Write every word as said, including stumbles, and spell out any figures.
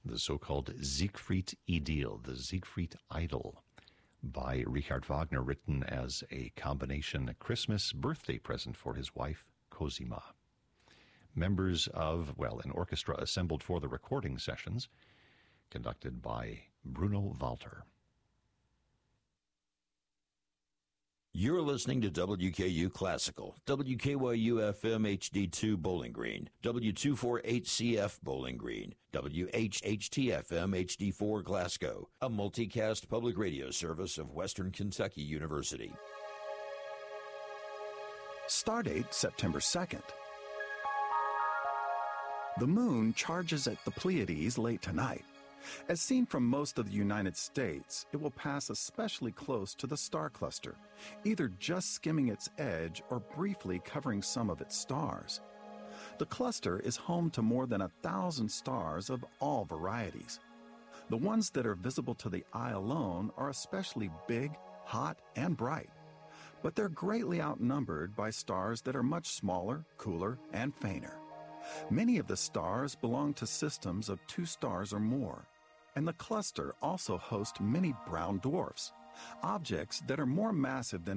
the so-called Siegfried Idyll, the Siegfried Idyll, by Richard Wagner, written as a combination Christmas birthday present for his wife, Cosima. Members of, well, an orchestra assembled for the recording sessions, conducted by Bruno Walter. You're listening to W K U Classical, W K Y U F M H D two Bowling Green, W two forty-eight C F Bowling Green, W H H T F M H D four Glasgow, a multicast public radio service of Western Kentucky University. Stardate September second. The moon charges at the Pleiades late tonight. As seen from most of the United States, it will pass especially close to the star cluster, either just skimming its edge or briefly covering some of its stars. The cluster is home to more than a thousand stars of all varieties. The ones that are visible to the eye alone are especially big, hot, and bright, but they're greatly outnumbered by stars that are much smaller, cooler, and fainter. Many of the stars belong to systems of two stars or more, and the cluster also hosts many brown dwarfs, objects that are more massive than